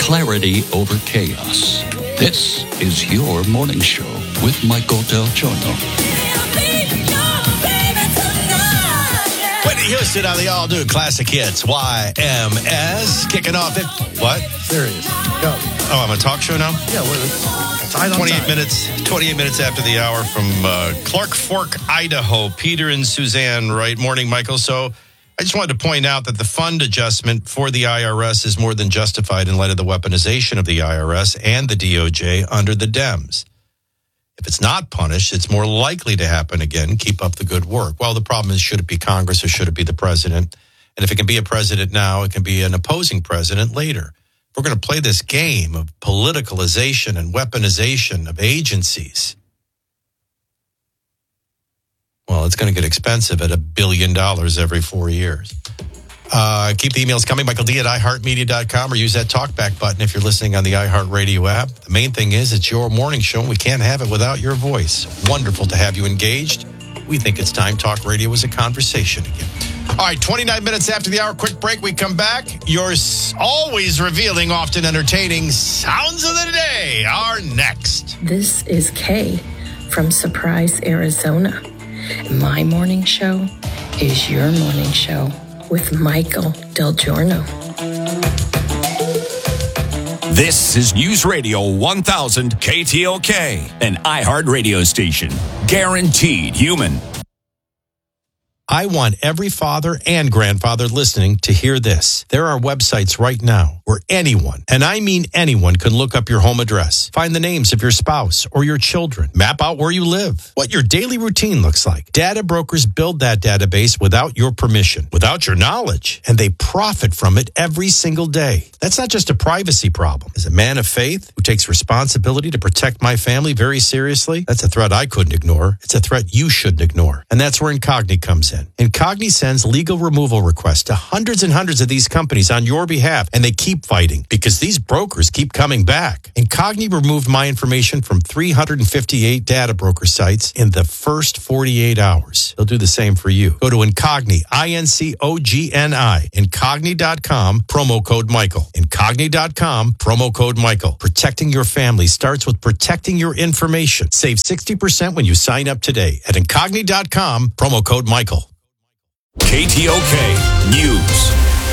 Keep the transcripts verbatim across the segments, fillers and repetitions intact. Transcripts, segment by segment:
clarity over chaos. This is your morning show with Michael Del Giorno. Whitney Houston on the all-new classic hits, Y M S. Kicking off it. What? Serious. Go. Oh, I'm a talk show now? Yeah, we're tied on twenty-eight time. minutes, twenty-eight minutes after the hour from uh, Clark Fork, Idaho. Peter and Suzanne, right? Morning, Michael. So I just wanted to point out that the fund adjustment for the I R S is more than justified in light of the weaponization of the I R S and the D O J under the Dems. If it's not punished, it's more likely to happen again. Keep up the good work. Well, the problem is, should it be Congress or should it be the president? And if it can be a president now, it can be an opposing president later. If we're going to play this game of politicalization and weaponization of agencies, well, it's going to get expensive at a billion dollars every four years. Uh, keep the emails coming, Michael D at i heart media dot com, or use that talkback button if you're listening on the iHeartRadio app. The main thing is it's your morning show, and we can't have it without your voice. Wonderful to have you engaged. We think it's time talk radio is a conversation again. All right, twenty-nine minutes after the hour, quick break. We come back. Your always revealing, often entertaining sounds of the day are next. This is Kay from Surprise, Arizona. My morning show is your morning show with Michael Del Giorno. This is News Radio one thousand K T L K, an iHeart radio station. Guaranteed human. I want every father and grandfather listening to hear this. There are websites right now where anyone, and I mean anyone, can look up your home address, find the names of your spouse or your children, map out where you live, what your daily routine looks like. Data brokers build that database without your permission, without your knowledge, and they profit from it every single day. That's not just a privacy problem. As a man of faith who takes responsibility to protect my family very seriously, that's a threat I couldn't ignore. It's a threat you shouldn't ignore. And that's where Incogni comes in. Incogni sends legal removal requests to hundreds and hundreds of these companies on your behalf, and they keep fighting because these brokers keep coming back. Incogni removed my information from three hundred fifty-eight data broker sites in the first forty-eight hours. They'll do the same for you. Go to Incogni, I N C O G N I, Incogni dot com, promo code Michael. Incogni dot com, promo code Michael. Protecting your family starts with protecting your information. Save sixty percent when you sign up today at Incogni dot com, promo code Michael. K T O K News.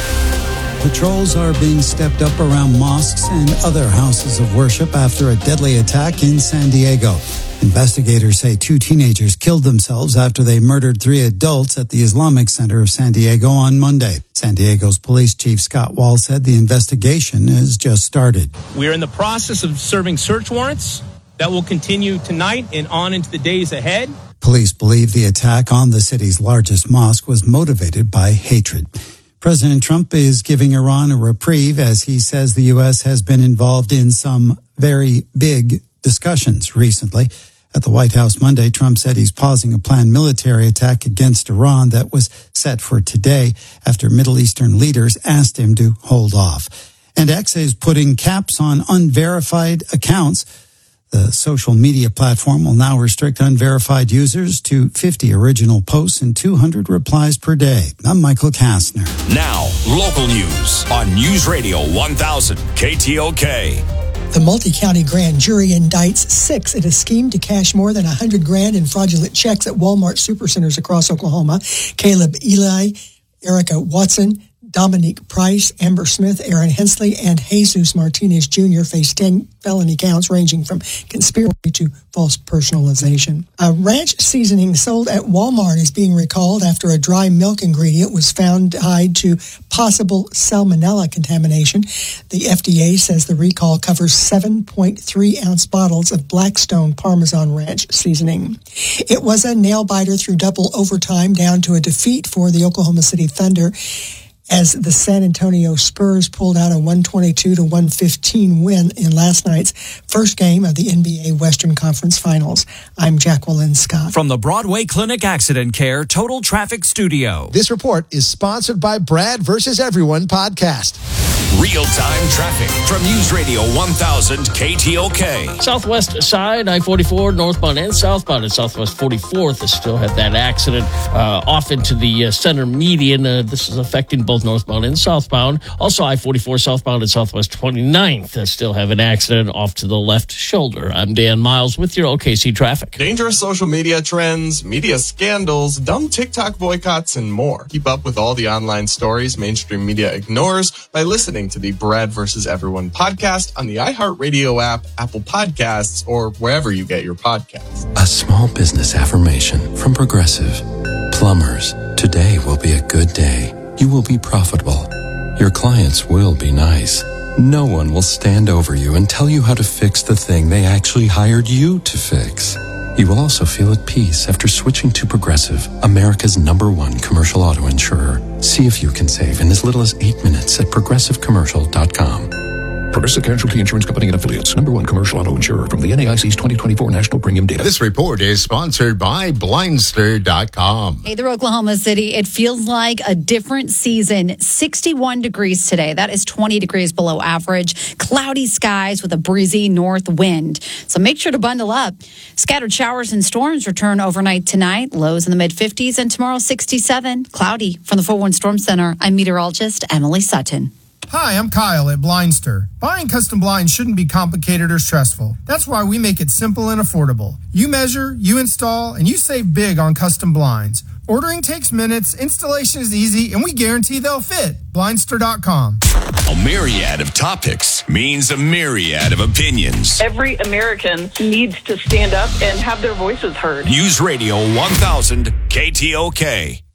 Patrols are being stepped up around mosques and other houses of worship after a deadly attack in San Diego. Investigators say two teenagers killed themselves after they murdered three adults at the Islamic Center of San Diego on Monday. San Diego's police chief Scott Wall said the investigation has just started. We're in the process of serving search warrants that will continue tonight and on into the days ahead. Police believe the attack on the city's largest mosque was motivated by hatred. President Trump is giving Iran a reprieve as he says the U S has been involved in some very big discussions recently. At the White House Monday, Trump said he's pausing a planned military attack against Iran that was set for today after Middle Eastern leaders asked him to hold off. And X is putting caps on unverified accounts. The social media platform will now restrict unverified users to fifty original posts and two hundred replies per day. I'm Michael Kastner. Now, local news on News Radio one thousand K T O K. The multi-county grand jury indicts six in a scheme to cash more than one hundred grand in fraudulent checks at Walmart supercenters across Oklahoma. Caleb Eli, Erica Watson, Dominique Price, Amber Smith, Aaron Hensley, and Jesus Martinez Junior face ten felony counts ranging from conspiracy to false personalization. A ranch seasoning sold at Walmart is being recalled after a dry milk ingredient was found tied to possible salmonella contamination. The F D A says the recall covers seven point three ounce bottles of Blackstone Parmesan Ranch seasoning. It was a nail-biter through double overtime down to a defeat for the Oklahoma City Thunder, as the San Antonio Spurs pulled out a one twenty-two to one fifteen win in last night's first game of the N B A Western Conference Finals. I'm Jacqueline Scott. From the Broadway Clinic Accident Care Total Traffic Studio. This report is sponsored by Brad versus Everyone podcast. real-time traffic from News Radio one thousand K T O K. Southwest side, I forty-four, northbound and southbound at Southwest forty-fourth. They still have that accident uh, off into the uh, center median. Uh, this is affecting both northbound and southbound. Also, I forty-four southbound at Southwest twenty-ninth. Uh, still have an accident off to the left shoulder. I'm Dan Miles with your O K C traffic. Dangerous social media trends, media scandals, dumb TikTok boycotts, and more. Keep up with all the online stories mainstream media ignores by listening to the Brad versus Everyone podcast on the iHeartRadio app, Apple Podcasts, or wherever you get your podcasts. A small business affirmation from Progressive. Plumbers, today will be a good day. You will be profitable. Your clients will be nice. No one will stand over you and tell you how to fix the thing they actually hired you to fix. You will also feel at peace after switching to Progressive, America's number one commercial auto insurer. See if you can save in as little as eight minutes at progressive commercial dot com. Progressive Casualty Insurance Company and Affiliates. Number one commercial auto insurer from the N A I C's twenty twenty-four National Premium Data. This report is sponsored by Blindster dot com. Hey, there, Oklahoma City. It feels like a different season. sixty-one degrees today. That is twenty degrees below average. Cloudy skies with a breezy north wind. So make sure to bundle up. Scattered showers and storms return overnight tonight. Lows in the mid fifties, and tomorrow sixty-seven. Cloudy. From the four one Storm Center, I'm meteorologist Emily Sutton. Hi, I'm Kyle at Blindster. Buying custom blinds shouldn't be complicated or stressful. That's why we make it simple and affordable. You measure, you install, and you save big on custom blinds. Ordering takes minutes, installation is easy, and we guarantee they'll fit. Blindster dot com. A myriad of topics means a myriad of opinions. Every American needs to stand up and have their voices heard. News Radio one thousand K T O K.